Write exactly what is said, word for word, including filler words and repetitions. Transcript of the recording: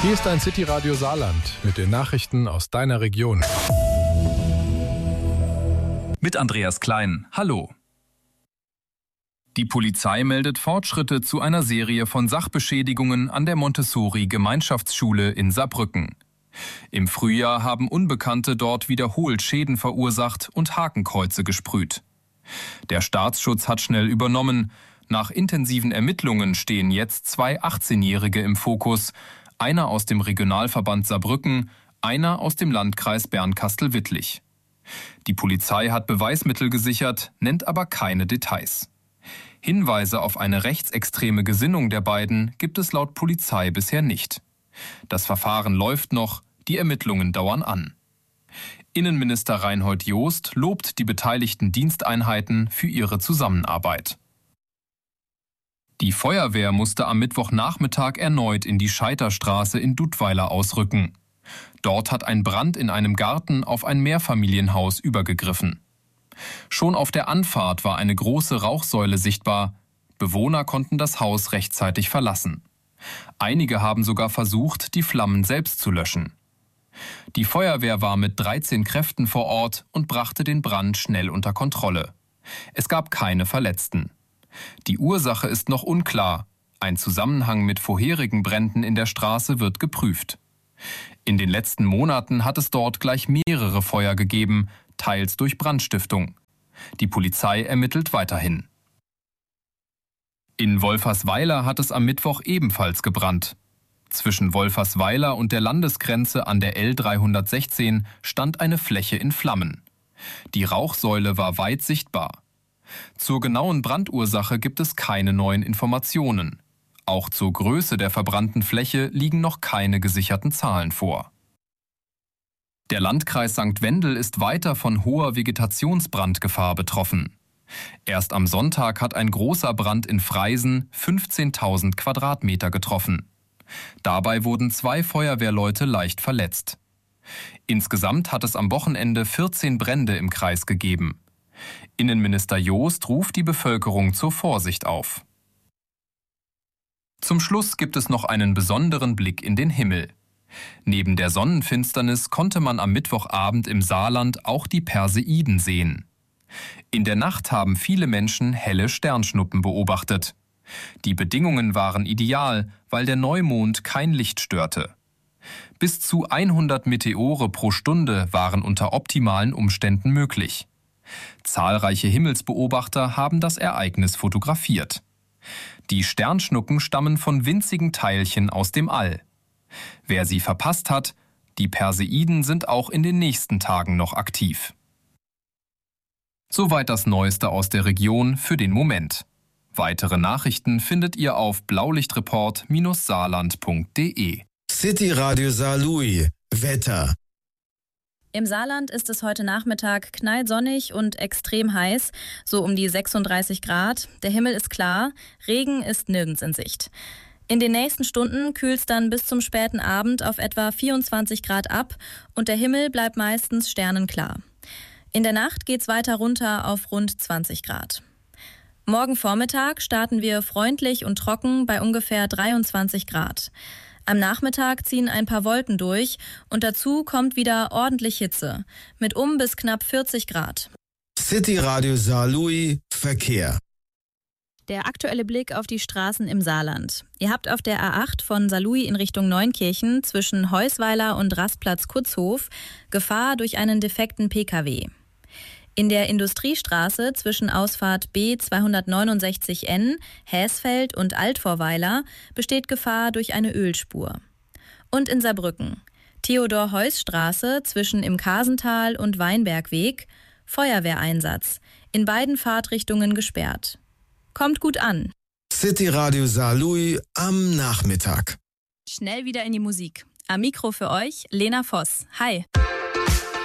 Hier ist ein City-Radio Saarland mit den Nachrichten aus deiner Region. Mit Andreas Klein. Hallo. Die Polizei meldet Fortschritte zu einer Serie von Sachbeschädigungen an der Montessori-Gemeinschaftsschule in Saarbrücken. Im Frühjahr haben Unbekannte dort wiederholt Schäden verursacht und Hakenkreuze gesprüht. Der Staatsschutz hat schnell übernommen. Nach intensiven Ermittlungen stehen jetzt zwei achtzehnjährige im Fokus, einer aus dem Regionalverband Saarbrücken, einer aus dem Landkreis Bernkastel-Wittlich. Die Polizei hat Beweismittel gesichert, nennt aber keine Details. Hinweise auf eine rechtsextreme Gesinnung der beiden gibt es laut Polizei bisher nicht. Das Verfahren läuft noch, die Ermittlungen dauern an. Innenminister Reinhold Jost lobt die beteiligten Diensteinheiten für ihre Zusammenarbeit. Die Feuerwehr musste am Mittwochnachmittag erneut in die Scheiterstraße in Duttweiler ausrücken. Dort hat ein Brand in einem Garten auf ein Mehrfamilienhaus übergegriffen. Schon auf der Anfahrt war eine große Rauchsäule sichtbar. Bewohner konnten das Haus rechtzeitig verlassen. Einige haben sogar versucht, die Flammen selbst zu löschen. Die Feuerwehr war mit dreizehn Kräften vor Ort und brachte den Brand schnell unter Kontrolle. Es gab keine Verletzten. Die Ursache ist noch unklar. Ein Zusammenhang mit vorherigen Bränden in der Straße wird geprüft. In den letzten Monaten hat es dort gleich mehrere Feuer gegeben, teils durch Brandstiftung. Die Polizei ermittelt weiterhin. In Wolfersweiler hat es am Mittwoch ebenfalls gebrannt. Zwischen Wolfersweiler und der Landesgrenze an der L dreihundertsechzehn stand eine Fläche in Flammen. Die Rauchsäule war weit sichtbar. Zur genauen Brandursache gibt es keine neuen Informationen. Auch zur Größe der verbrannten Fläche liegen noch keine gesicherten Zahlen vor. Der Landkreis Sankt Wendel ist weiter von hoher Vegetationsbrandgefahr betroffen. Erst am Sonntag hat ein großer Brand in Freisen fünfzehntausend Quadratmeter getroffen. Dabei wurden zwei Feuerwehrleute leicht verletzt. Insgesamt hat es am Wochenende vierzehn Brände im Kreis gegeben. Innenminister Jost ruft die Bevölkerung zur Vorsicht auf. Zum Schluss gibt es noch einen besonderen Blick in den Himmel. Neben der Sonnenfinsternis konnte man am Mittwochabend im Saarland auch die Perseiden sehen. In der Nacht haben viele Menschen helle Sternschnuppen beobachtet. Die Bedingungen waren ideal, weil der Neumond kein Licht störte. Bis zu hundert Meteore pro Stunde waren unter optimalen Umständen möglich. Zahlreiche Himmelsbeobachter haben das Ereignis fotografiert. Die Sternschnuppen stammen von winzigen Teilchen aus dem All. Wer sie verpasst hat, die Perseiden sind auch in den nächsten Tagen noch aktiv. Soweit das Neueste aus der Region für den Moment. Weitere Nachrichten findet ihr auf blaulichtreport Bindestrich saarland punkt de. City Radio Saarlouis. Wetter. Im Saarland ist es heute Nachmittag knallsonnig und extrem heiß, so um die sechsunddreißig Grad. Der Himmel ist klar, Regen ist nirgends in Sicht. In den nächsten Stunden kühlt es dann bis zum späten Abend auf etwa vierundzwanzig Grad ab und der Himmel bleibt meistens sternenklar. In der Nacht geht's weiter runter auf rund zwanzig Grad. Morgen Vormittag starten wir freundlich und trocken bei ungefähr dreiundzwanzig Grad. Am Nachmittag ziehen ein paar Wolken durch und dazu kommt wieder ordentlich Hitze mit um bis knapp vierzig Grad. City Radio Saarlouis Verkehr. Der aktuelle Blick auf die Straßen im Saarland. Ihr habt auf der A acht von Saarlouis in Richtung Neunkirchen zwischen Heusweiler und Rastplatz Kutzhof Gefahr durch einen defekten Pkw. In der Industriestraße zwischen Ausfahrt B zweihundertneunundsechzig N, Häsfeld und Altvorweiler besteht Gefahr durch eine Ölspur. Und in Saarbrücken. Theodor-Heuss-Straße zwischen im Kasental und Weinbergweg, Feuerwehreinsatz. In beiden Fahrtrichtungen gesperrt. Kommt gut an. City Radio Saarlouis am Nachmittag. Schnell wieder in die Musik. Am Mikro für euch Lena Voss. Hi.